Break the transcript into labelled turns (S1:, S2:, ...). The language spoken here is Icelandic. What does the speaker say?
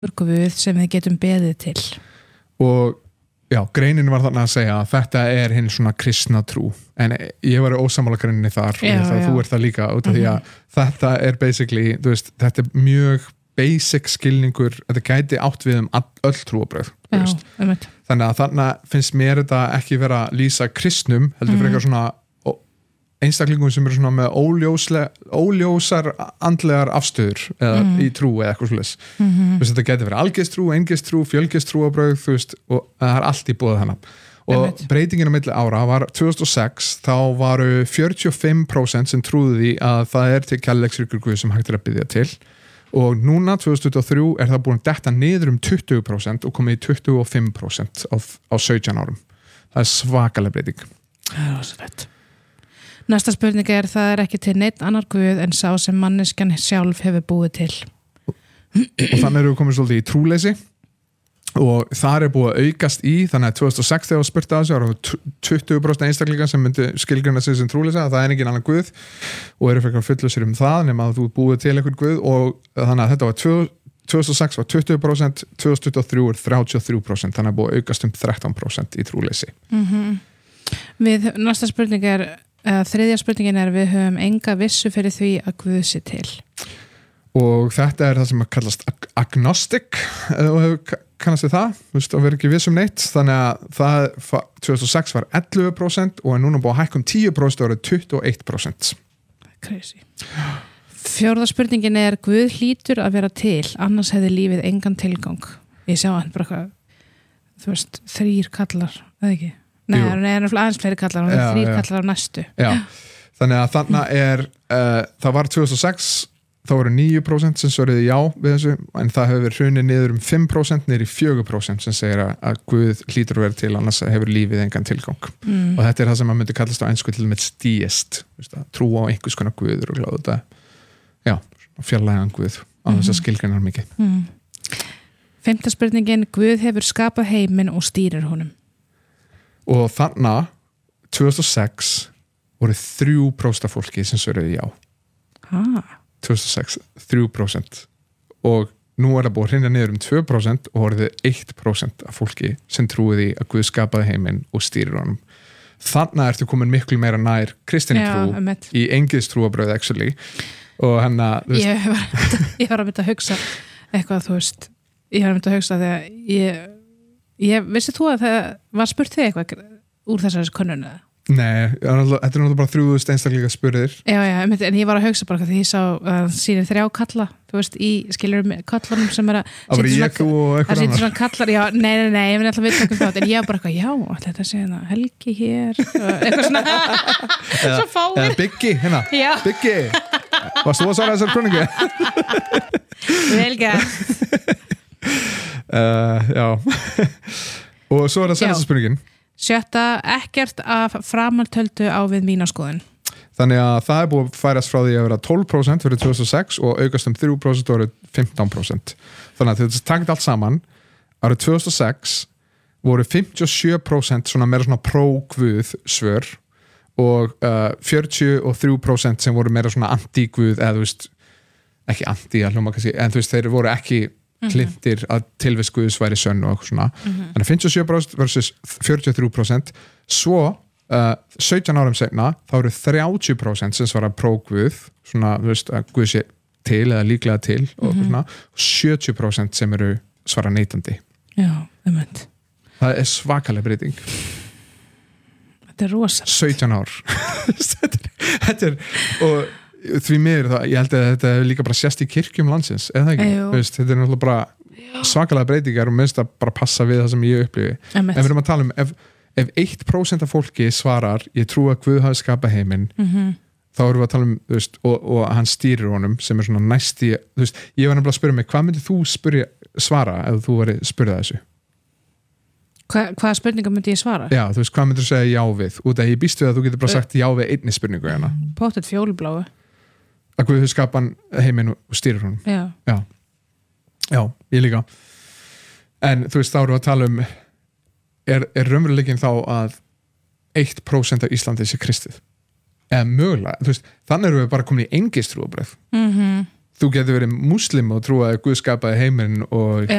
S1: Guð sem við getum beðið til.
S2: Og já, greinin var þarna að segja að þetta hinn svona kristna trú, en ég var ósammála greininni þar og þú ert það líka út af því að þetta basically, þú veist, þetta mjög basic skilningur, þetta gæti átt við öll trúarbrögð, þú veist. Þannig að þarna finnst mér þetta ekki vera að lýsa kristnum, heldur frekar svona einstaklingum sem eru svona með óljósar andlegar afstöður eða í trú eða eitthvað svoleiðis. Þú veist, þetta gæti verið algeistrú, eingistrú, fjölgistrúarbrögð, þú veist, og það allt í boði hana. Og breytingin á milli ára var 2006, þá varu 45% sem trúðu því að það til kærleiksríkur Guð sem hægt að biðja til. Og núna 2023 það búin að detta niður 20% og komið í 25% á 17 árum. Það svakalega breyting.
S1: Það var svo lett. Næsta spurning það ekki til neitt annar Guð en sá sem manneskjan sjálf hefur búið til.
S2: Og þannig við komið svolítið í trúleysi og þar búið að aukast í, þannig að 2006 þegar spurt að þessu ára 20% einstaklingar sem myndi skilgreina sig sem trúleysi að það engin annar Guð og eru frekar fullvisir það nema að þú búið til einhvern Guð og þannig að þetta var 2006 var 20%, 2023 33%, þannig að búið að aukast 13% í trúleysi.
S1: Við, næsta spurning þriðja spurningin við höfum enga vissu fyrir því að Guð sé til.
S2: Og þetta það sem kallast agnostic og hefur kannast við það, þú veist, og verið ekki viss neitt, þannig að það 2006 var 11% og núna búið að hækka 10% og 21%.
S1: Crazy. Fjórða spurningin Guð hlýtur að vera til, annars hefði lífið engan tilgang. Ég sjá hann bara þú veist, 3 kallar, eða ekki? Nei, aðeins fleiri kallar og 3 kallar á næstu.
S2: Já. Þannig að þarna það var 2006, þá voru 9% sem svöruðu já við þessu, en það hefur verið hrunið niður 5% niður í 4% sem segir að Guð hlýtur að vera til, annars hefur lífið engan tilgang. Og þetta það sem myndi kallast á ensku til með deist, trú á einhvers konar Guður og gláðu þetta, já, fjarlægan Guð á þess að skilgreina mikið.
S1: 5. spurningin, Guð hefur skapað heiminn og stýrir honum.
S2: Og þarna 2006 voru 3% af fólki sem svöruðu já. 2006, 3% og nú það búið að hrynja niður 2% og voruð 1% af fólki sem trúið í að Guð skapaði heiminn og stýrir honum. Þarna ertu komin miklu meira nær kristinni trú í engiðstrúarbröð actually og
S1: ég var að mynda að hugsa eitthvað, þú veist, ég var að mynda að hugsa þegar ég vissið þú að það var spurt þig eitthvað úr þessari könnun?
S2: Nei, þetta náttúrulega bara 3000 einstaklinga spurðir.
S1: Já, en ég var að hugsa bara því ég sá sýnir 3 kalla, þú veist, í skilur kallanum sem að
S2: það var ég þú og eitthvað
S1: annar. Svona kallar, já, nei, ég vil alltaf vita eitthvað þátt, en ég var bara eitthvað, já, þetta sé Helgi hér, eitthvað svona svo fáir.
S2: Eða Biggi, Biggi, varst þú að svara þessar kröningu?
S1: Vel gert.
S2: Já. Og svo það senasta spurningin.
S1: 7. ekkert af framantöldu á við mína skoðun.
S2: Þannig að það búið að færast frá því að vera 12% fyrir 2006 og aukast 3% og 15%. Þannig að þetta takkt allt saman. Árið 2006 voru 57% svona meira svona pró-Guð svör og 43% sem voru meira svona anti-Guð eða þú veist, ekki anti að hljóma kannski, en þú veist, þeir voru ekki hlindir að tilvist Guðs væri sönn og eitthvað svona. Þannig að 57% versus 43%. Svo 17 árum seinna þá eru 30% sem svara pró-Guð, svona, þú veist, að Guð sé til eða líklega til og svona, 70% sem eru svara neitandi.
S1: Já, það
S2: svakaleg breyting.
S1: Þetta rosalegt.
S2: 17 ár. Þetta og því miður það, ég held að þetta hefur líka bara sést í kirkjum landsins, eða ekki? Veist, þetta náttúrulega bara svakalega breytingar og minnst að bara passa við það sem ég upplifi. En við erum að tala ef 1% af fólki svarar ég trú að Guð hafi skapað heiminn, þá erum við að tala þú veist, og hann stýrir honum sem svona næsti, þú veist, ég var nefnilega að spyrja mig, hvað myndir þú svara ef þú væri spyrjað þessu?
S1: Hvaða spurningar myndi ég svara?
S2: Já, þú veist, hvað myndir þú segja já við? Út að ég býst við að þú getur bara sagt já við einni spurningu hérna.
S1: Pottet fjólubláu.
S2: Að Guð skapa heiminn og stýrir honum. Já, ég líka. En þú veist, þá erum við að tala er raunveruleikinn þá að 1% af Íslandi sé kristið? Eða mögulega, þú veist, þannig erum við bara komin í engistrúarbröð. þú getur verið múslim og trúa að Guð skapaði heiminn og